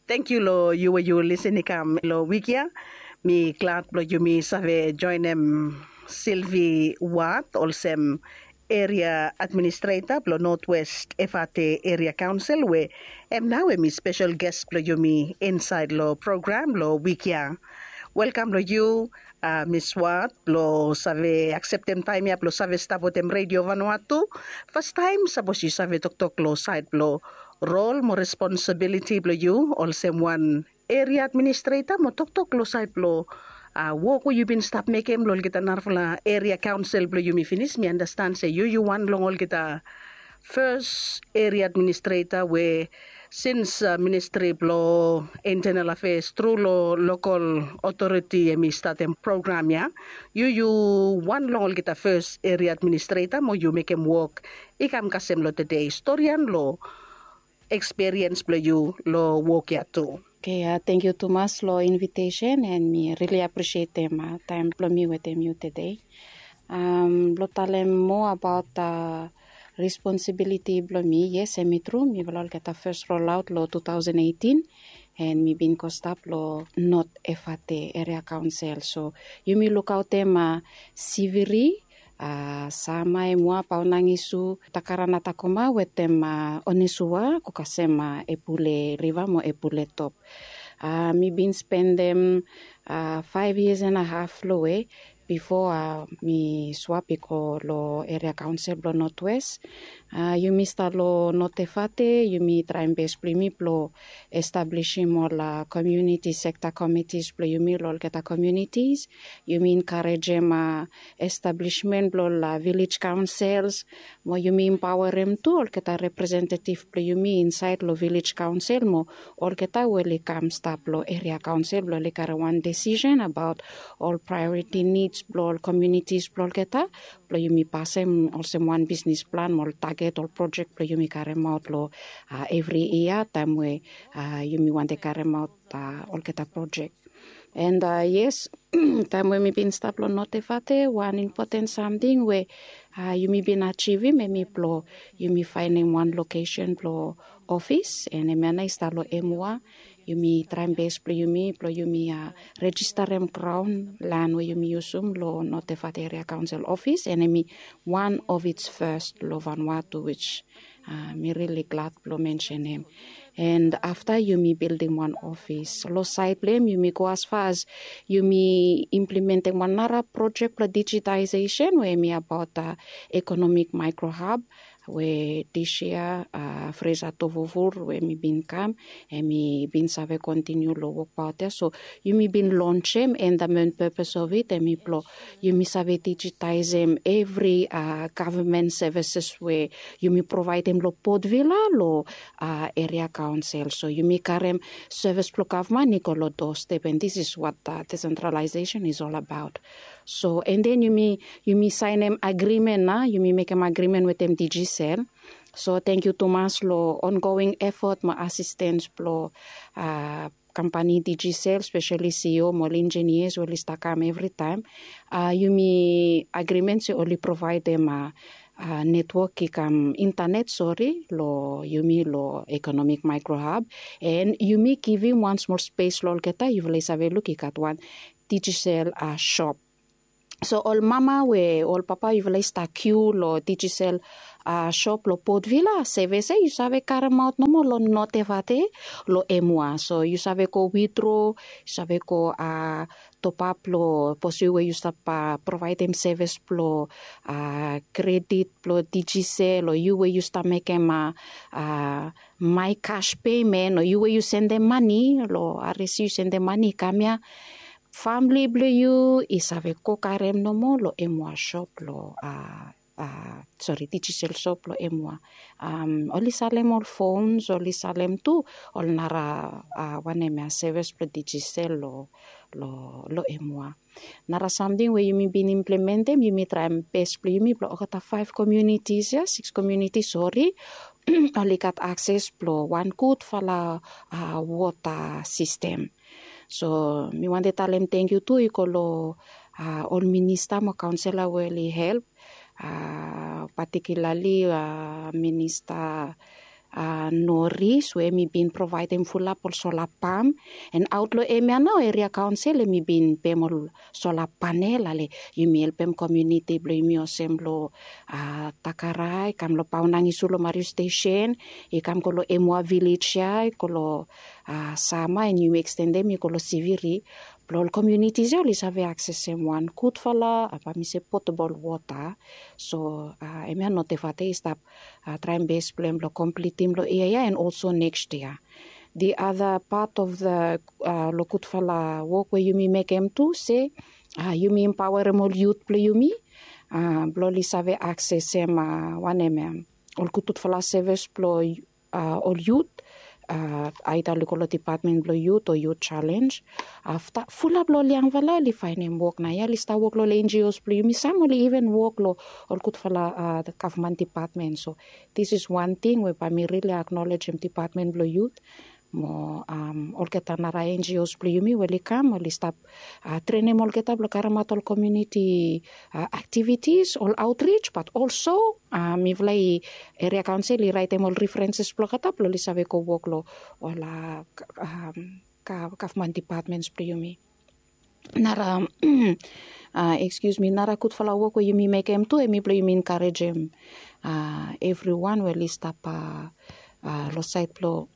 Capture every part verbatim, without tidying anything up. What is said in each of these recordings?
Thank you lo you were you listening kam lo wikia. Mi glad lo you mi save join em Sylvie Watt olsem area administrator lo Northwest F A T area council we em now mi special guest lo you mi inside lo program lo wikia. Welcome lo you uh, Miss Watt lo save acceptem time yap lo save stabotem radio Vanuatu. First time sabos you save tok tok lo side lo role mo responsibility blo you also one area administrator mo tok tok lo side blo uh, work you been stop making lol kita narfla area council blo you mi finish me understand say you you one long all kita first area administrator where since uh, ministry blo internal affairs through lo local authority mi starting program ya you you one long all kita first area administrator mo you make him work ikam kasem lo today historian lo experience blo you lo work ya too. Okay, uh, thank you Thomas for invitation and me really appreciate them uh, time blo me with them you today. Um, lo talem more about uh, responsibility blo me. Yes, I'm true. Me will get a first rollout lo twenty eighteen and me been cost up lo not F A T area council. So you me look out them uh, Siviri. Uh, sama e mua paunangisu takarana takoma wetem uh, onisua kukasema epule riva mo epule top. Uh, me been spend them uh, five years and a half lo we before uh, me swap ko lo area council lo Northwest. Uh, you mi sta lo notefate, you mi try and best primi plo establishing more la community sector committees plo you mi lol keta communities. You mi encourage them uh, establishment plo la village councils. Mo you mi empower them too ol keta representative plo you mi inside lo village council mo ol keta weli kam sta plo area council plo le kara one decision about all priority needs plo communities plo keta plo you mi passem also one business plan mo target or project plo you mi carry out lo uh, every year time we uh, you mi want to carry out uh, all keta project and uh, yes time we mi been stop lo notifate one important something where uh, you mi been achieving me mi plo you mi finding one location plo office and e mena istalo emwa you mi try base plo you mi plo you mi uh, register em crown land where you mi usum lo notifate area council office and e mi one of its first lo Vanuatu which uh, me really glad plo mention him. And after you me building one office, lo side blame you me go as far as you me implementing one other project for digitization where me about the uh, economic micro hub where this year uh, Fraser Tovovur where me been come and me been save continue lo work about there. So you me been launch him and the main purpose of it and me plo you me save digitize him every uh, government services where you me provide him lo podvilla lo uh, area council. So you me carry service plo government nicolo doorstep and this is what uh, decentralization is all about. So and then you me you me sign them agreement na you me make an agreement with them D G cell. So thank you Thomas lo ongoing effort my assistance plo uh, company D G cell especially C E O more engineers will come every time. Uh, you me agreements you only provide them a uh, uh, network ikam internet sorry lo you me lo economic micro hub and you me giving one small space lo keta you will save look at one D G cell uh, shop. So all mama we all papa you will sta queue lo digicel uh, shop lo podvilla C V C you save caramaut no mo lo notevate lo emua. So you save ko withdraw you save ko uh, top up lo posi we you stop uh, provide them service plo uh, credit plo digicel lo you we you start make them uh, uh, my cash payment or you we you send them money lo ares you send them money kamya family blue you isave ko karem no mo lo emwa shop lo uh, uh, sorry digital shop lo emwa um oli salem all phones oli salem tu ol nara uh, wane me service pro digital lo lo lo emwa nara something where you me been implemented you me try best blue you me blo okata five communities ya six communities sorry oli kat access plo one good fala uh, water system. So me want to tell them thank you too ikolo uh, all minister mo councillor will help uh, particularly uh, minister uh, nori, so emi bin provide em full up solar pump, and outlo emi ana area council emi bin pemol solar panel ale yumi helpem community blo yumi osem blo uh, takarai kam lo paunangi sulo Mario station e kam kolo emwa village ya kolo uh, sama and yumi extende mi kolo siviri blo communities ya lis have access em one kut fala apa mi se potable water, so uh, emi ano te fate stap uh, try best blem lo complete lo area and also next year. The other part of the uh, lo kut fala work where yumi make em to say uh, yumi empower em all youth blo yumi uh, blo lis have access em uh, one em all kutut fala service blo uh, all youth uh, aita likolo department blo youth or youth challenge after full up lo liang vala li find em work na ya lista work lo le N G Os blo yumi some will even work lo all kut fala uh, the government department, so this is one thing where me really acknowledge em department blo youth mo um ol keta nara N G Os blo yumi weli kam ol stop uh, train em ol keta blo karamatol community uh, activities all outreach, but also uh, mi vlai area council i write em all references blo kata blo li save ko work lo ola um, ka government departments blo yumi nara uh, excuse me nara kut fala work where yumi make em to emi blo yumi encourage em uh, everyone weli stop uh, uh, lo site blo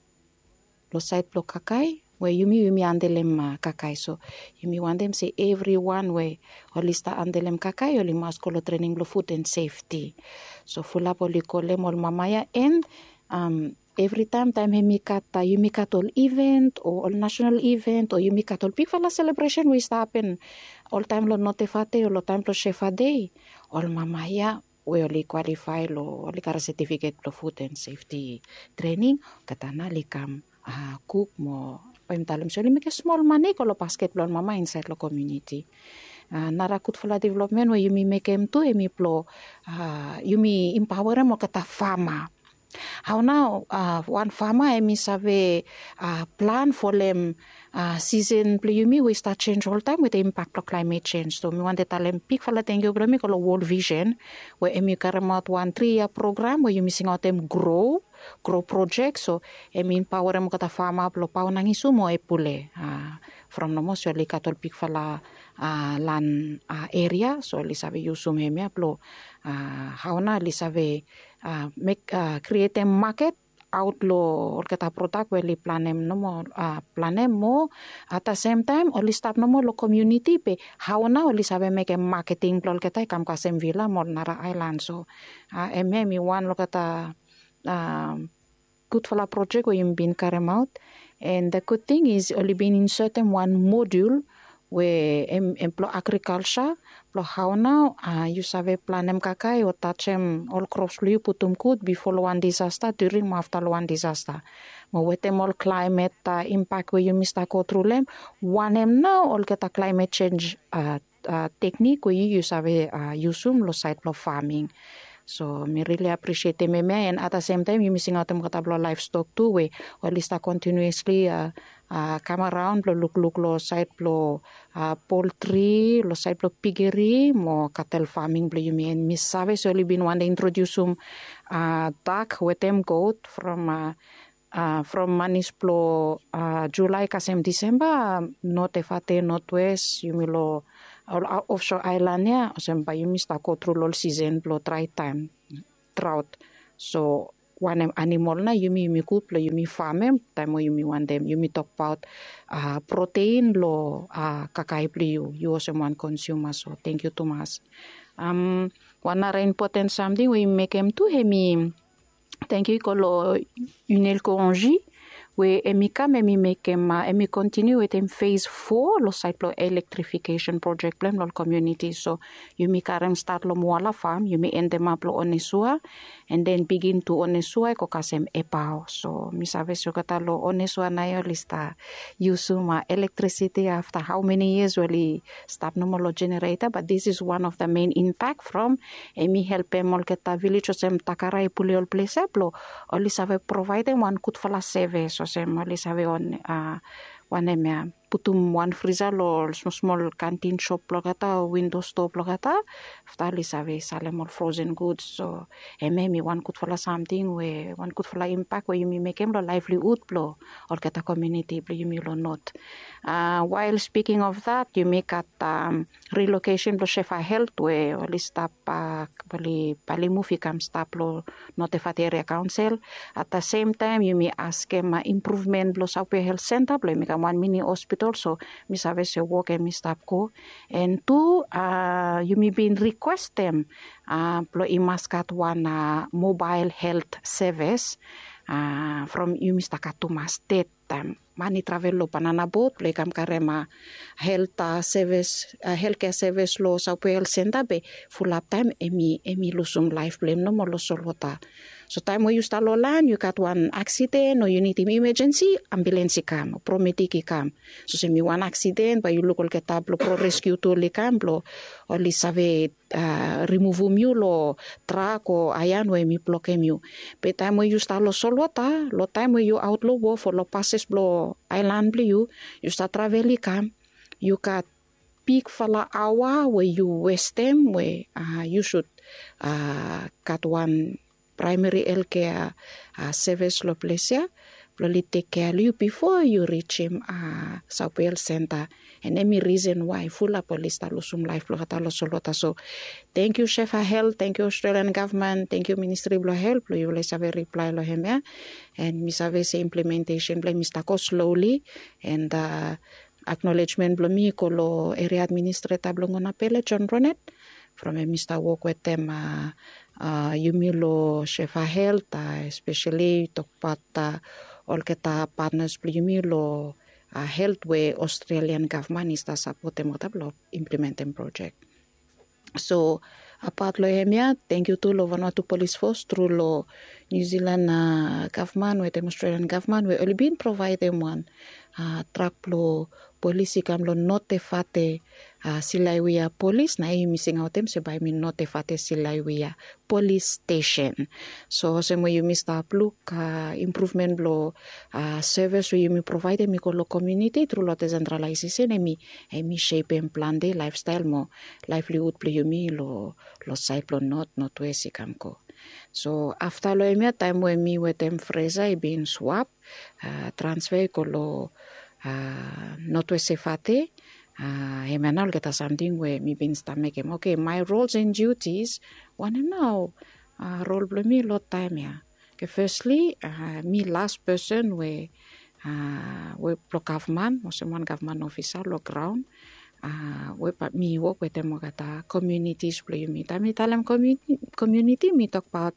lo site blo kakai where yumi yumi andelem uh, kakai, so yumi want them say everyone where holista andelem kakai oli mas kolo training blo food and safety, so full up oli kolem ol mamaya and um every time time hemi kata yumi katol event or all national event or yumi katol big fala celebration we happen all time lo notefate or lo time lo shefa day ol mamaya we oli qualify lo oli kara certificate blo food and safety training katana likam Uh, cook mo pem talem so make a small money kolo basketball mama inside the community uh, narakut fala development where yumi make em to emi plo uh, yumi empower em kata farmer how now uh, one farmer emi save uh, plan for them uh, season plo yumi we start change all time with the impact of climate change, so mi want to talem pick fala thank you mi kolo world vision where emi karamot one three year program where yumi sing out them grow grow project, so emi empower em kata farmer plo pau nangi sumo e pule uh, from nomo so li katol pik fala uh, land uh, area, so li save yusum hemia plo uh, hauna li save uh, make uh, create a market out lo kata product where li planem nomo uh, planem mo at the same time oli stop nomo lo community pe hauna oli save make a marketing plo kata kam kasem villa mo nara island, so uh, emi mi one lo kata Um, good for a project where you've been carried out, and the good thing is only been inserted one module where em employ agriculture plo how now uh, you save planem kakai or touch em all crops lu putum good before one disaster during after one disaster mo wetem all climate uh, impact where you mista go through them one em now all get a climate change uh, uh, technique where you use ave uh, usum lo site plo farming. So me really appreciate them, and at the same time you missing out them katablo livestock too way or at least continuously uh, uh, come around lo look look lo site lo uh, poultry lo site lo piggery mo cattle farming blo you mean miss save so only been one to introduce some uh, duck with them goat from uh, uh, from manis plo uh, July kasem December uh, not efate northwest you milo offshore island ya sempa you mista go through all season blow dry time drought, so one animal na yumi yumi cook lo yumi farm em time yumi one them yumi talk about uh, protein lo uh, kakai you you also one consumer, so thank you Thomas. Um one other important something we make em to hemi thank you kolo unel korangi we emika emi make em uh, emi continue with em phase four lo site lo electrification project plan lo community, so yumi karem start lo muala farm yumi end them up lo onesua and then begin to onesua ko kasem epao, so mi sabe so kata lo onesua na yo lista yusuma electricity after how many years really stop no lo generator, but this is one of the main impact from emi help em ol keta village osem takarai puliol place lo oli sabe provide one kut fala service so sem oli sabe on uh, one em putum one freezer lo small small canteen shop lo kata window store lo kata ftali save salem all frozen goods so eme mi one could follow something we one could follow impact we mi make lo livelihood lo or kata community blo you lo not uh, while speaking of that you make at um, relocation lo Shefa Health we oli stop uh, bali pali move kam stop lo notify area council at the same time you may ask him uh, improvement lo South Health Center blo mi kam one mini hospital so mi save se work and mi stop ko and two uh, you may be request them uh, blo imaskat one uh, mobile health service uh, from you Mister Katuma state um, mani travel lo banana boat blo kam karema health uh, service uh, healthcare service lo South Health Center be full up time emi emi lo sum life blame no mo lo solota. So time when you start lolan, you got one accident or you need an emergency, ambulance come, or promedic come. So say me one accident, but you look at tablo pro rescue to le camblo, or li save uh, remove mu lo track or ayan we mi block mu. But time when you start lo solota, lo time when you out lo wo for lo passes blo island blo you, you start traveling come, you got peak fala hour where you waste them where uh, you should uh, got one primary health care uh, service lo place ya probably take care of you before you reach him uh, South Health Center and any reason why full up list lo sum life lo kata lo solota so thank you Shefa Health thank you Australian government thank you Ministry of Health lo you have a reply lo hem ya and mi save se implementation blo Mister Ko slowly and uh, acknowledgement blo mi ko lo area administrator blo ngona pele John Ronet from a Mister work with them uh, uh, Yumilo Shefa Health, uh, especially talk about uh, all kita partners Yumilo uh, health way Australian government is the support them of implementing project. So apart lo emia, thank you to lo Vanuatu Police Force through lo New Zealand uh, government with the Australian government we only been provide them one uh, truck lo polisi kam lo notifate uh, silaiwia police na i missing out them se by me notifate silaiwia police station so se mo you Mister Pluk uh, improvement lo uh, service we you provide me ko lo community through lo decentralization emi emi shape and plan de lifestyle mo livelihood plo you mi lo lo site lo not not we si kam ko. So after lo emi time when me with them Fraser I been swap uh, transfer ko lo uh, not we se fate uh, emanal get something where me been stomach him okay my roles and duties one now uh, role blo me lot time ya okay firstly uh, me last person we uh, we pro government or someone government officer lo ground uh, we pa me work with them kata communities blo me tami talam community community me talk about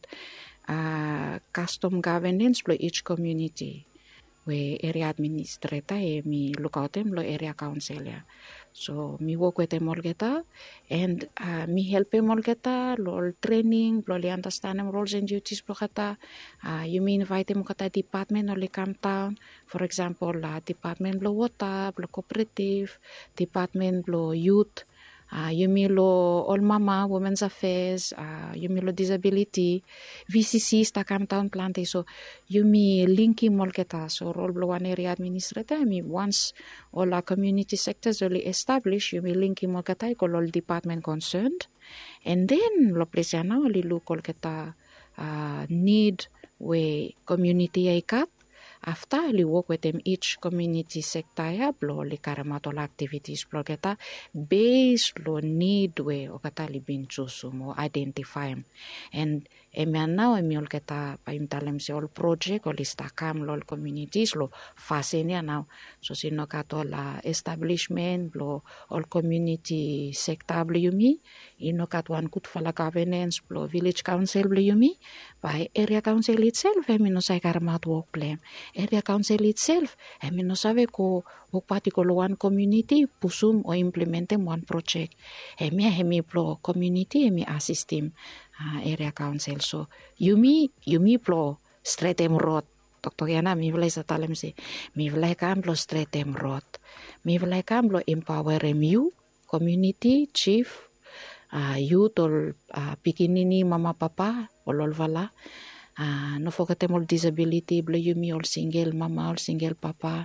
uh, custom governance blo each community we area administrator e mi look out them lo area council ya so mi work with them all geta and uh, mi help them all geta lo training lo li understand them roles and duties blo kata uh, you mean invite them kata department or li come town for example la uh, department blo water blo cooperative department blo youth Uh, Yumilo All Mama, Women's Affairs, uh, Yumilo Disability, V C C, Stakam Town Plante. So, Yumi linki molketa. So, role blow one area administrator. I mean, once all our community sectors really established, Yumi linki molketa, call all department concerned. And then, lo place na, oli lu kolketa uh, need we community ay kat. After we work with them each community sector ya blo li karamatol activities blo keta based lo need we o kata li bin mo identify and emian now emiol keta paim talem se all project o lista kam lo communities lo fase ni now so sino kato la establishment blo all community sector blo yumi ino katwan kut fala governance blo village council blo yumi by area council itself emino sai karamat work plan area council itself emi no sabe ko wakpati ko one community pusum o implemente one project emi emi pro community emi assist him uh, area council so yumi yumi pro straight em road doktor yana mi vlei sa talem si mi vlei kam pro straight em road mi vlei kam pro empower mu community chief uh, youth or uh, pikinini mama papa olol vala Uh, no forget all disability blo yumi all single mama all single papa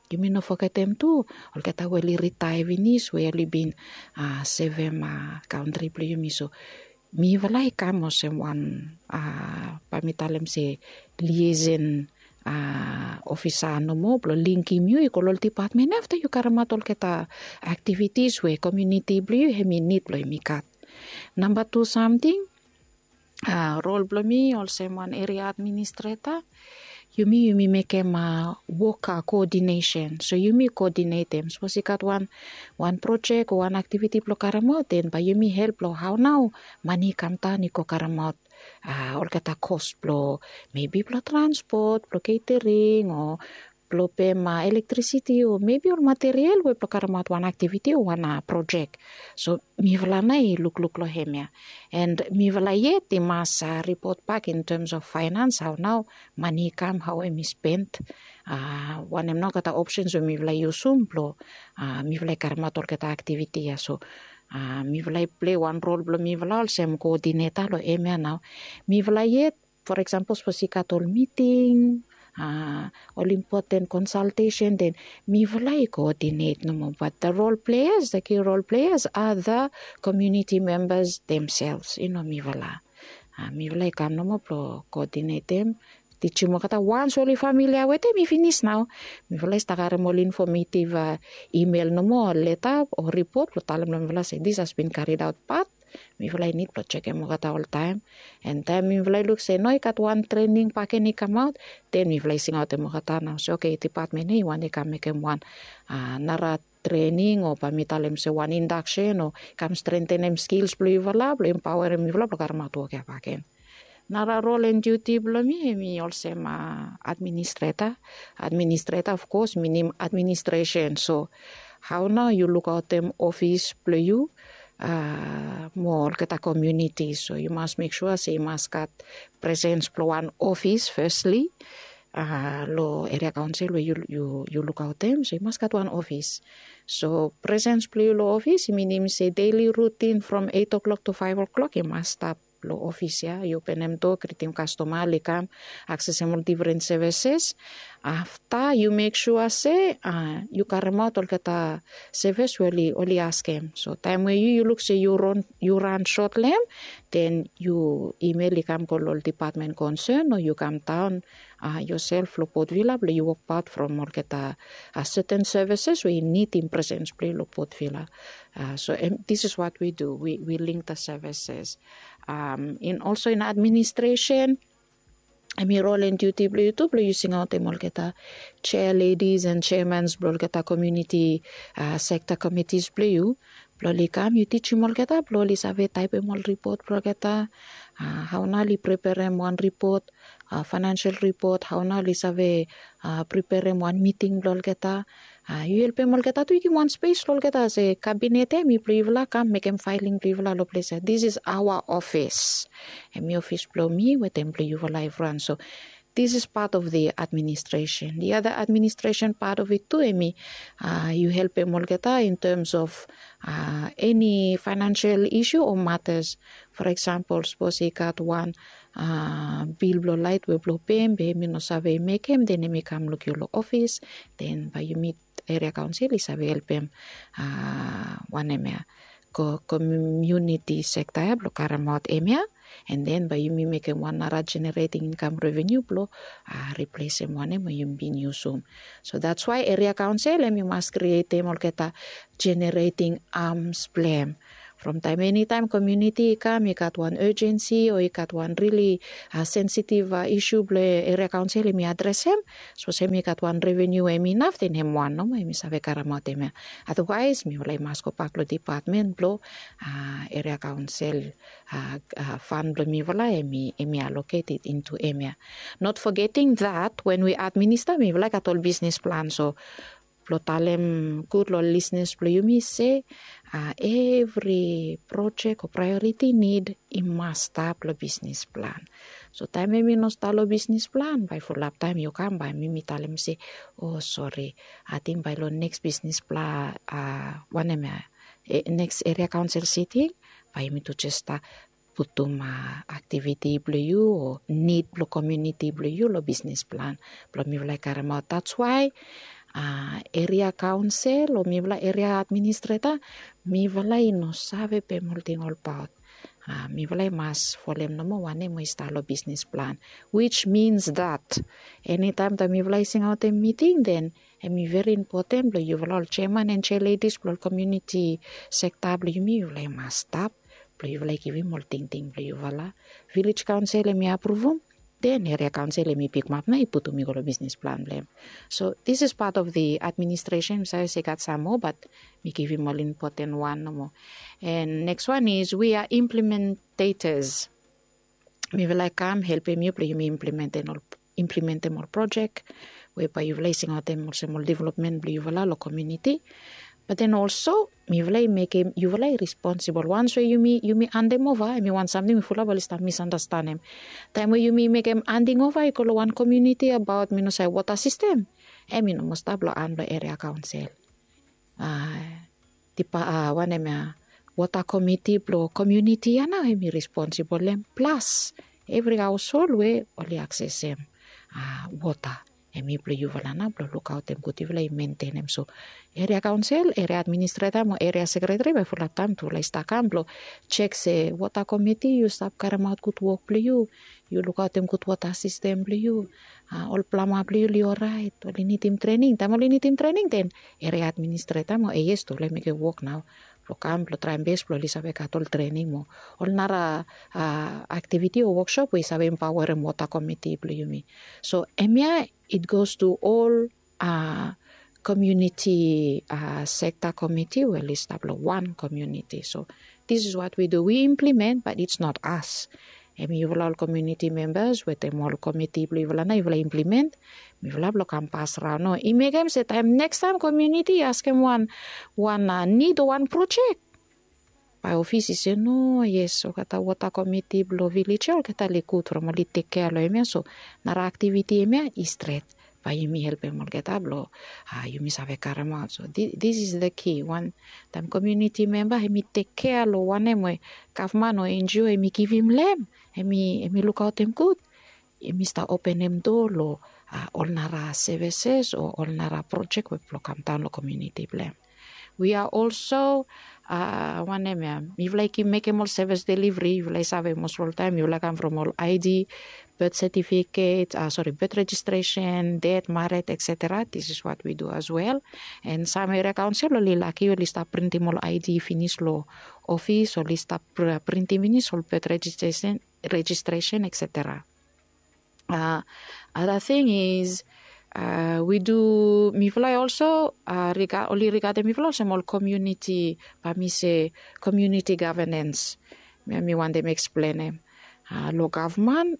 You mean no forgetem tu, ol kata weli retire vinis, weli bin uh, sevem uh, country plo yumi so. Mi valai kamo sem wan uh, pamitalem se liaison uh, officer no mo plo linki miu ikolol department after you karamatol keta activities we community plo yu hemi need plo yumi kat. Number two something, uh, role plo mi also one area administrator. Yumi yumi make them uh, work uh, coordination. So yumi coordinate them. Suppose you got one one project or one activity plo karamot, then by yumi help plo how now money kamta ni ko karamot. Uh, or kata cost plo maybe plo transport, plo catering or plo pema electricity or maybe or material we plo karamot one activity or one uh, project. So mi vala nai look look lo hemia. And mi vala yet the mas uh, report back in terms of finance how now money come how am spent. Uh, one em no kata options we mi vala usum plo uh, mi vala karamot or kata activity ya so. Uh, mi vala play one role plo mi vala also em coordinator lo emia now. Mi vala yet for example sposikatol meeting. Uh, all important consultation, then mi valai coordinate no more. But the role players, the key role players are the community members themselves. You know, mi vala. Uh, mi valai kam no more pro coordinate them. Teach mo kata once only familiar with them, mi finish now. Mi valai stakare more informative uh, email no more, letter or report. Pro talam no mi vala say this has been carried out part. Mi valai need to check mo kata all time. And time mi valai look say no, kat one training pake ni come out. Then mi valai sing out mo kata now. So okay, department ni one ni come make one uh, nara training or pamitalem se one induction or come strengthen them skills plo vala, plo empower mi vala plo karma tu ke paken. Nara role and duty plo mi mi also ma administrator. Administrator of course minim administration. So how now you look out them office plo you. Uh, more kata community, so you must make sure say you must got presence plo one office firstly uh, lo area council where you you you look out them, so you must got one office. So presence plo lo office meaning say daily routine from eight o'clock to five o'clock you must stop lo office ya, you open them to kritim customer likam access them different services. After you make sure say uh, you karama tol kata service wali only ask him. So time where you you look say you run you run short lem, then you email likam kolol department concern or you come down uh, yourself lo Port Vila, you walk out from all kata uh, certain services we need in presence play lo Port Vila. Uh, so um, this is what we do. We we link the services. Um, in also in administration. Ami role and duty blo itu blo using out them all kata chair ladies and chairmans blo kata community uh, sector committees blo you blo likam you teach mol kata blo li save type mol report blo kata uh, how na li prepare one report uh, financial report how na li save uh, prepare one meeting blo kata uh, you help mol kata tu iki one space blo kata se cabinet mi privla kam make em filing privla lo place. This is our office. Mi office blo mi with them you live run. So this is part of the administration. The other administration part of it too, Emi, uh, you help them all get in terms of uh, any financial issue or matters. For example, suppose you got one uh, bill blow light we blow pay, be mi no save make him, then emi come look your office, then by you meet area council is save help him uh, one emia ko community sector blow karamot emia. And then by you make a one nara generating income revenue blow uh, replace him one you bin usum. So that's why area council and you must create them all keta generating arms blame. From time anytime community come you got one urgency or you got one really uh, sensitive uh, issue ble area council me address him. So say me got one revenue em enough then him one no me save karamot em. Otherwise me walay mas ko paklo department blow uh, area council uh, uh, fund blow me walay emi emi allocated into emia. Not forgetting that when we administer me walay got all business plan. So lo talem good lo listeners lo you may say uh, every project or priority need it must start lo business plan. So time me no start lo business plan by full up time you come by me me talem say oh sorry I think by lo next business plan uh one uh, next area council sitting by me to just start put to my activity blo you or need blo community blo you lo business plan blo me like karama. That's why uh, area council o mi vla area administrator mi vla no sabe pe multing all about. Uh, mi vla mas folem no mo wane mo istalo business plan, which means that anytime that mi vla sing out a meeting then and mi very important lo you vla chairman and chair ladies lo community sector lo you mi vla mas stop lo you vla give mo ting ting lo you vla village council mi approve then area council mi pick map na iputo mi golo business plan blem. So this is part of the administration. So I say got some more, but we give him more important one no more. And next one is we are implementators. We will like come help him you play me implement and implement more project whereby you placing out them also more development you will allow community. But then also, mi will make him, you will responsible. Once where you me, you me handing over, I mean want something, we full of start misunderstand him. Time where you me make him handing over, I call one community about, me no say water system. I mean, must have and area council. Ah, tipa, ah, one em water committee, blow community, and I me responsible them. Plus, every household we only access him, ah, water. Emi blo you valana blo look out them good vla maintain them. So area council, area administrator, mo area secretary by full time to like stack blo check say water committee you stop carry out good work blo you you look out them good water system blo you uh, all plama blo you all right all need team training time all need team training then area administrator mo eh yes to like make it work now lo kam lo try base lo lisa be katol training mo all nara uh, activity or workshop we sabe empower them water committee blo you me. So emia it goes to all uh, community uh, sector committee. Well, establish one community. So this is what we do. We implement, but it's not us. And we will all community members with them all committee. We will not implement. We will have come pass around. No, I make them say time next time community ask them one one uh, need one project. By office say no yes so kata water committee blow village all kata likut from all take care lo emia so nara activity emia is straight by me help em all kata blow ah you miss have karama so this, this is the key one time community member emi take care lo one em government or N G O emi give him lem emi emi look out them good emi sta open em door lo uh, all nara services or all nara project we blow come down lo community blem. We are also uh, one name yeah. If like you make more service delivery, if like have most all time, you like come from all I D, birth certificate, uh, sorry, birth registration, death, marriage, et cetera. This is what we do as well. And some area council only like you list up printing all I D finish law office or list up printing finish all birth registration, registration, et cetera. Uh, other thing is. Uh, we do mifly also uh, regard only regarding mifly small community me say community governance me, me want them explain them uh, low government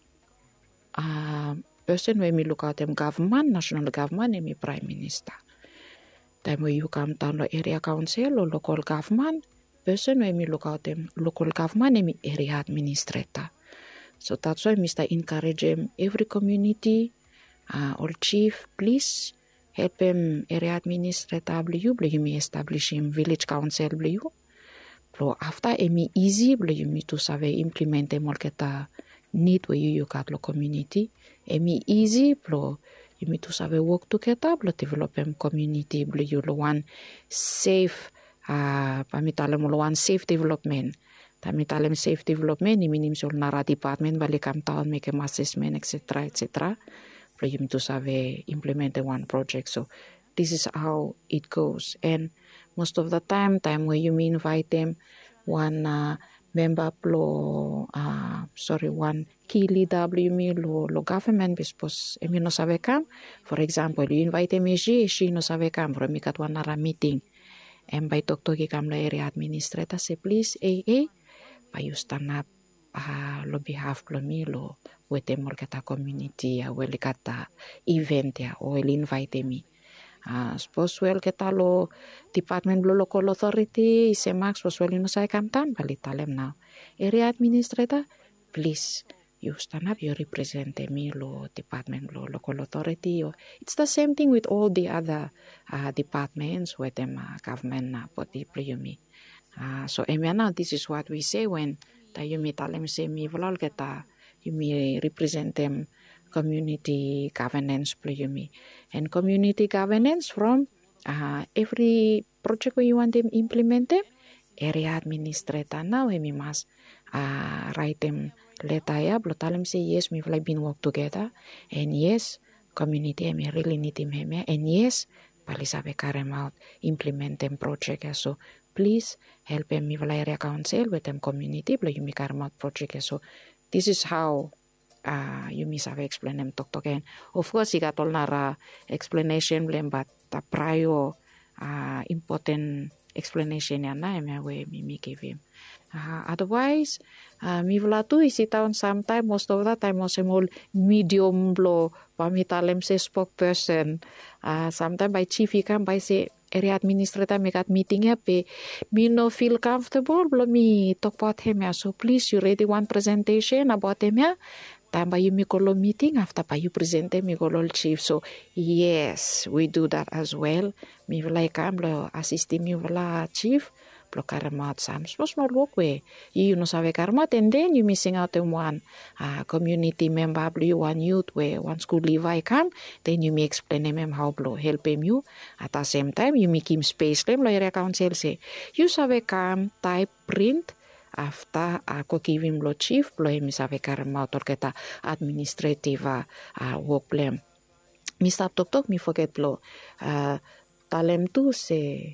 uh, person when me look at them government national government and me prime minister time when you come down to area council or local government person when me look at them local government and me area administrator. So that's why Mister encourage them every community Uh, all chief, please help him area administrator blue, blue you may establish him village council blue. Blue after emi easy blue you me to save implement em all keta need where you you got lo community. Emi easy blue you me to save work together blue develop em community blue you lo one safe uh pamitalem lo one safe development. Pamitalem safe development ni minim sol nara department balik am town make em assessment et cetera et cetera. For you to have implement one project. So this is how it goes. And most of the time, time where you invite them, one uh, member lo, uh, sorry, one key leader me lo, lo government because emi no sabe kam. For example, you invite M G, she no sabe kam for me kat one nara meeting. And by talk to kam la area administrator say please, eh eh, by you stand up. Uh, lo behalf lo mi lo wete mol kata community ya well kata event ya o el invite me uh, suppose well kata lo department lo local authority se max suppose well no say come down balitalem now area administrator please you stand up you represent me lo department lo local authority or it's the same thing with all the other uh, departments with them uh, government uh, body play me uh, so emiana this is what we say when tayo mi talem se mi volal keta you may represent them community governance blo yumi. And community governance from uh, every project where you want them implemented, area administrator now we must uh, write them letter ya blo tell say yes we like been work together and yes community me really need him here and yes palisabe carry out implement them project ya. So please help them me area council with them community blo you me carry out project ya. So this is how uh, you me sabe explain them talk talk and of course you got all nara explanation blem but the prior uh, important explanation ya na me we me me give him. Uh, otherwise, uh, mi vla tu isi tahun sometime most of the time also more medium blow pamitalem se spokesperson. Uh, sometimes by chief ikan by se area administrator make at meeting ya pe me no feel comfortable blow me talk about him ya. So please you ready one presentation about him ya. Time by you me call meeting after by you present them me call chief. So yes, we do that as well. Mi vla ikan blow assist me vla chief. Blo karamat sam small small work we you no sabe karamat and then you missing out in one uh, community member blo one youth we one school levi come then you may explain him how blo help him you at the same time you make him space them lo area council say you sabe come type print after ako uh, give him lo chief blo him sabe karamat or kita administrative uh, work blem mi stop tok tok mi forget blo uh, talem tu se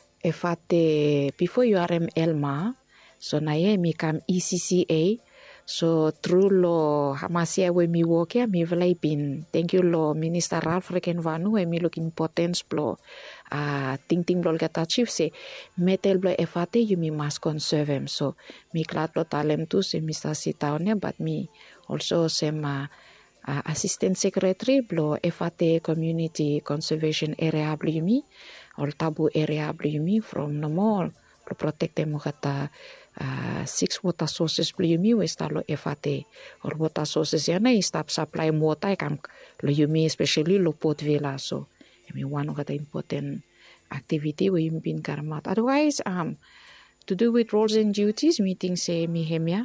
efate before you are M Elma, so na ye mi kam E C C A, so through lo hamasia we mi work ya mi velai bin. Thank you lo Minister Ralph Rekenvanu we mi look importance blo. Ah, uh, ting ting blo kata chief se metel blo efate you mi must conserve him. So mi klat lo talem tu se Mister Sitaonya but mi also sema uh, assistant secretary blo efate community conservation area blo mi. Or tabu area blumi from the mall to protect them kata uh, six water sources blumi we stalo efate or water sources yana stop supply water kam lo yumi especially lo Port Vila. So I mean one kata important activity we been karmat. Otherwise um to do with roles and duties meeting say mi hemia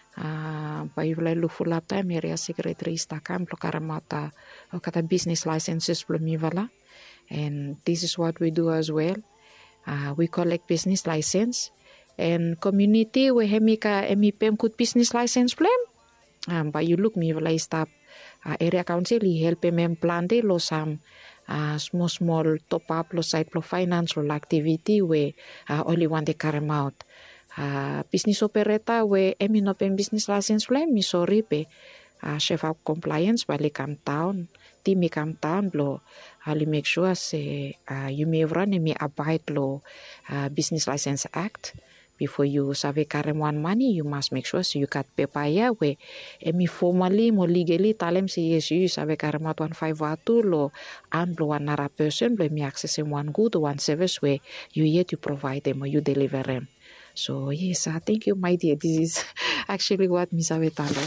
uh by vla lu full up time area secretary stakam lo karamata o kata business licenses blumi vala. And this is what we do as well. Uh, we collect business license and community we hemika emipem kut business license plan. Um, but you look me vla stop uh, area council he help em plan de lo some uh, small small top up lo side lo finance lo activity we uh, only one de carry out. Uh, business operator we emi no pen business license plan mi sorry pe uh, chef of compliance balik kam town. Team come down blow Ali make sure say uh, you may run and may abide law uh, business license act before you save carry one money you must make sure so you got paper ya we emi formally mo legally talem say yes you save carry one five two law and blow another person blow me access one good one service way you yet to provide them or you deliver them. So yes I thank you my dear, this is actually what mi save talo.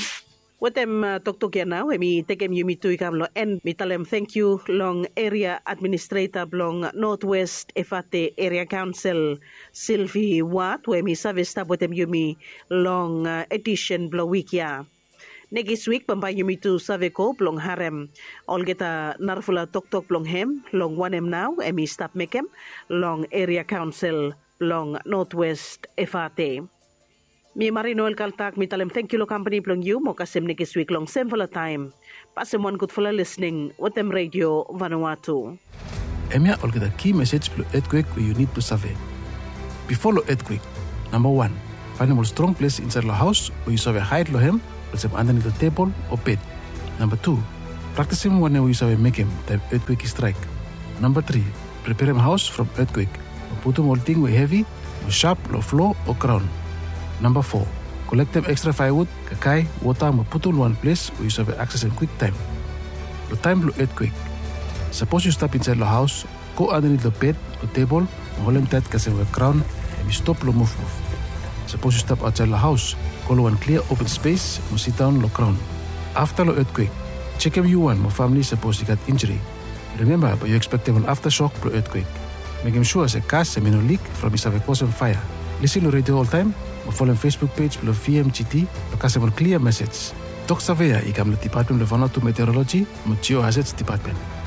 Watem uh, tok tok ya now, mi tekem yumi tu ikam lo and mi talem thank you long area administrator long Northwest Efate Area Council Sylvie Watt we mi savesta watem yumi long uh, edition blo week ya. Next week pamba yumi tu saveko long harem all geta narfula tok tok long hem long wanem now emi stop mekem long area council long Northwest Efate. Mi Marinoel Kaltak, mi talem thank you lo company plong you, mo kasim ni kisweek long same for time. Pasim one good for listening, Watem Radio Vanuatu. Emia olgeda key message plo earthquake where you need to survey. Before lo earthquake, number one, find a more strong place inside the house where you survey hide lo hem, or some underneath the table or bed. Number two, practice him whenever you survey make him, type earthquake strike. Number three, prepare him house from earthquake. Put him all thing way heavy, or sharp, or floor or crown. Number four, collect them extra firewood, kakai, water, and put in one place where you have access in quick time. The time will earthquake. Suppose you step inside the house, go underneath the bed or table, and hold them tight because of a crown, and you stop the move move. Suppose you step outside the house, go to one clear open space, and sit down the crown. After the earthquake, check if you want more family suppose you got injury. Remember, but you expect them aftershock for earthquake. Make him sure as a gas and no leak from his cause of fire. Listen to radio all time, or follow Facebook page below V M G T because of a clear message. Tok Savea i kam le Department of Vanuatu Meteorology mo Geohazards Department.